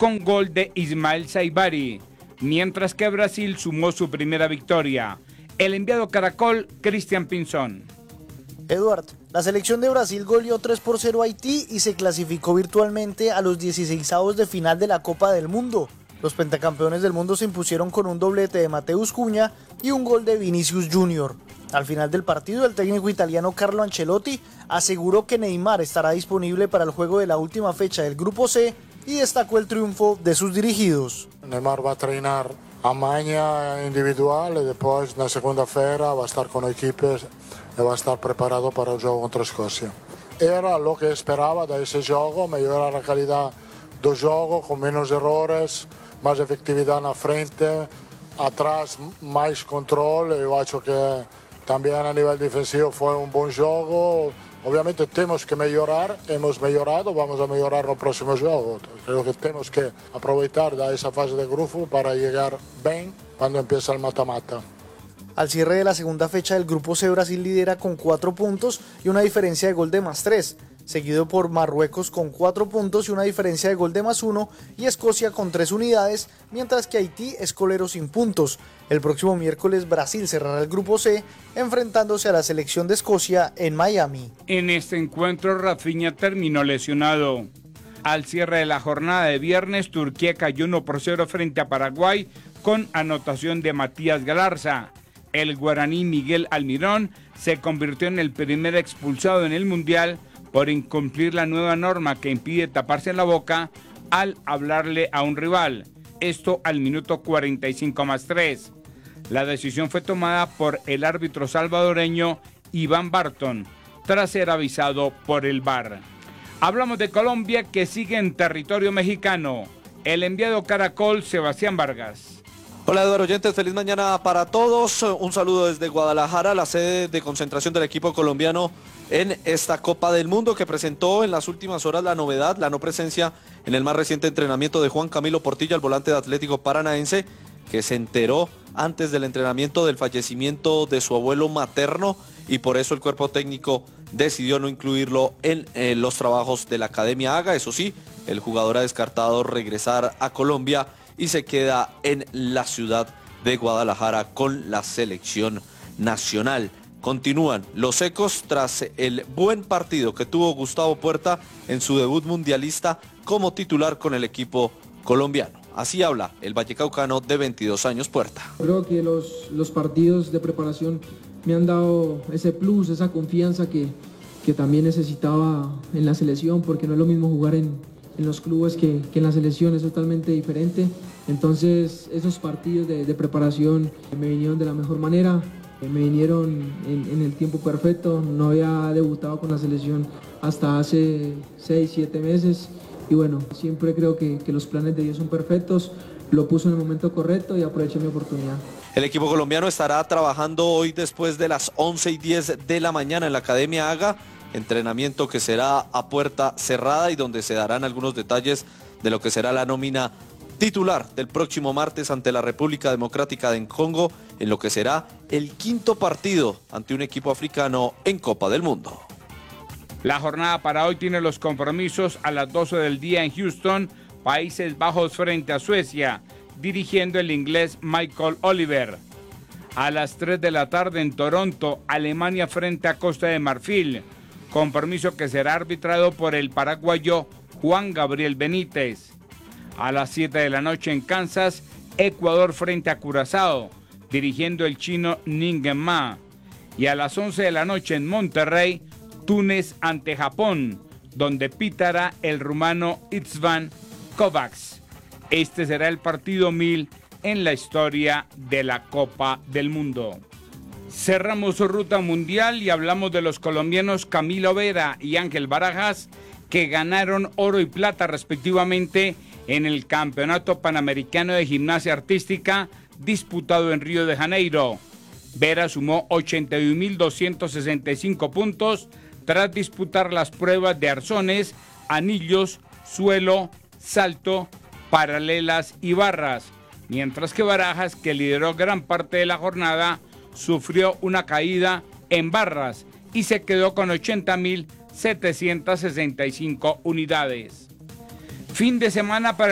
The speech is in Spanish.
con gol de Ismael Saibari, mientras que Brasil sumó su primera victoria. El enviado Caracol, Cristian Pinzón. Eduard, la selección de Brasil goleó 3-0 a Haití y se clasificó virtualmente a los 16avos de final de la Copa del Mundo. Los pentacampeones del mundo se impusieron con un doblete de Mateus Cunha y un gol de Vinicius Junior. Al final del partido, el técnico italiano Carlo Ancelotti aseguró que Neymar estará disponible para el juego de la última fecha del Grupo C y destacó el triunfo de sus dirigidos. Neymar va a treinar a manha individual y después na segunda-feira va a estar con equipos e va a estar preparado para o jogo contra a Escócia. Era lo que esperaba de ese jogo, melhorar a calidad do jogo con menos errores, mais efetividade na frente, atrás mais controle. Eu acho que também a nível defensivo foi um bom jogo. Obviamente temos que melhorar, hemos melhorado, vamos a melhorar no próximo jogo. Creo que temos que aproveitar essa fase de grupo para chegar bem quando empieza el mata-mata. Al cierre de la segunda fecha del Grupo C, Brasil lidera con 4 puntos y una diferencia de gol de +3, seguido por Marruecos con 4 puntos y una diferencia de gol de +1 y Escocia con 3 unidades, mientras que Haití es colero sin puntos. El próximo miércoles Brasil cerrará el Grupo C enfrentándose a la selección de Escocia en Miami. En este encuentro Rafinha terminó lesionado. Al cierre de la jornada de viernes, Turquía cayó 1-0 frente a Paraguay con anotación de Matías Galarza. El guaraní Miguel Almirón se convirtió en el primer expulsado en el Mundial por incumplir la nueva norma que impide taparse la boca al hablarle a un rival. Esto al minuto 45+3. La decisión fue tomada por el árbitro salvadoreño Iván Barton, tras ser avisado por el VAR. Hablamos de Colombia, que sigue en territorio mexicano. El enviado Caracol, Sebastián Vargas. Hola Eduardo oyentes, feliz mañana para todos. Un saludo desde Guadalajara, la sede de concentración del equipo colombiano en esta Copa del Mundo, que presentó en las últimas horas la novedad, la no presencia en el más reciente entrenamiento de Juan Camilo Portilla, el volante de Atlético Paranaense, que se enteró antes del entrenamiento del fallecimiento de su abuelo materno y por eso el cuerpo técnico decidió no incluirlo en los trabajos de la Academia Haga. Eso sí, el jugador ha descartado regresar a Colombia y se queda en la ciudad de Guadalajara con la selección nacional. Continúan los ecos tras el buen partido que tuvo Gustavo Puerta en su debut mundialista como titular con el equipo colombiano. Así habla el vallecaucano de 22 años Puerta. Creo que los partidos de preparación me han dado ese plus, esa confianza que también necesitaba en la selección, porque no es lo mismo jugar en los clubes que en la selección, es totalmente diferente. Entonces esos partidos de preparación me vinieron de la mejor manera, me vinieron en el tiempo perfecto. No había debutado con la selección hasta hace 6-7 meses y bueno, siempre creo que los planes de Dios son perfectos. Lo puso en el momento correcto y aproveché mi oportunidad. El equipo colombiano estará trabajando hoy después de las 11:10 de la mañana en la Academia Haga, entrenamiento que será a puerta cerrada y donde se darán algunos detalles de lo que será la nómina titular del próximo martes ante la República Democrática del Congo, en lo que será el quinto partido ante un equipo africano en Copa del Mundo. La jornada para hoy tiene los compromisos a las 12 del día en Houston, Países Bajos frente a Suecia, dirigiendo el inglés Michael Oliver. A las 3 de la tarde en Toronto, Alemania frente a Costa de Marfil, compromiso que será arbitrado por el paraguayo Juan Gabriel Benítez. A las 7 de la noche en Kansas, Ecuador frente a Curazao, dirigiendo el chino Nguyen Ma. Y a las 11 de la noche en Monterrey, Túnez ante Japón, donde pitará el rumano István Kovacs. Este será el partido 1000 en la historia de la Copa del Mundo. Cerramos su ruta mundial y hablamos de los colombianos Camilo Vera y Ángel Barajas, que ganaron oro y plata respectivamente en el Campeonato Panamericano de Gimnasia Artística disputado en Río de Janeiro. Vera sumó 81.265 puntos tras disputar las pruebas de arzones, anillos, suelo, salto, paralelas y barras, mientras que Barajas, que lideró gran parte de la jornada, sufrió una caída en barras y se quedó con 80.765 unidades. Fin de semana para